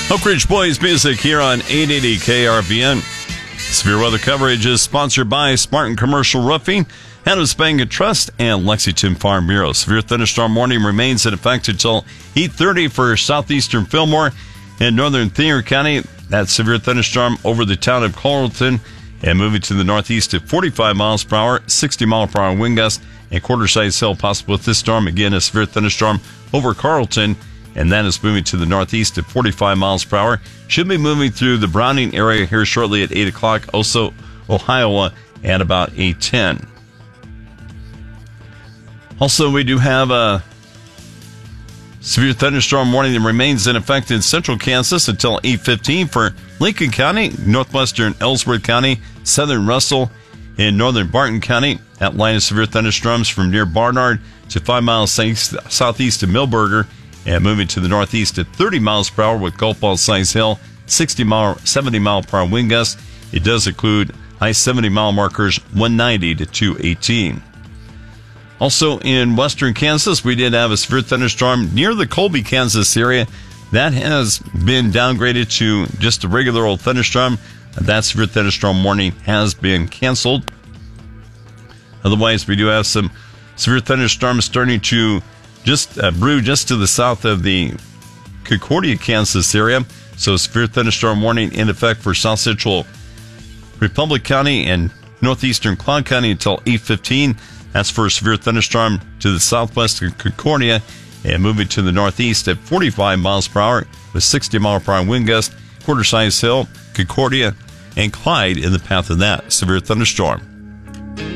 Oak Ridge Boys music here on 880 KRVN. Severe weather coverage is sponsored by Spartan Commercial Roofing, Adams Bank and Trust, and Lexington Farm Bureau. Severe thunderstorm warning remains in effect until 8:30 for southeastern Fillmore and northern Thayer County. That severe thunderstorm over the town of Carlton and moving to the northeast at 45 miles per hour, 60 mile per hour wind gust, and quarter-size hail possible with this storm. Again, a severe thunderstorm over Carlton, and that is moving to the northeast at 45 miles per hour. Should be moving through the Browning area here shortly at 8 o'clock. Also, Ohio at about 8:10. Also, we do have a severe thunderstorm warning that remains in effect in central Kansas until 8:15 for Lincoln County, northwestern Ellsworth County, southern Russell, and northern Barton County. That line of severe thunderstorms from near Barnard to 5 miles southeast of Millburger, and moving to the northeast at 30 miles per hour with golf ball size hail, 70 mile per hour wind gust. It does include high 70 mile markers, 190 to 218. Also in western Kansas, we did have a severe thunderstorm near the Colby, Kansas area. That has been downgraded to just a regular old thunderstorm. That severe thunderstorm warning has been canceled. Otherwise, we do have some severe thunderstorms starting to just brew just to the south of the Concordia, Kansas area. So severe thunderstorm warning in effect for south central Republic County and northeastern Cloud County until 8:15. That's for a severe thunderstorm to the southwest of Concordia and moving to the northeast at 45 miles per hour with 60 mile per hour wind gust, quarter-size hail, Concordia, and Clyde in the path of that severe thunderstorm.